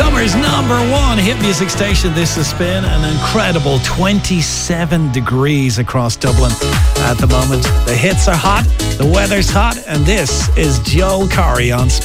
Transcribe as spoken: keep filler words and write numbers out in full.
Summer's number one hit music station. This is Spin. An incredible twenty-seven degrees across Dublin at the moment. The hits are hot, the weather's hot, and this is Joel Corry on Spin.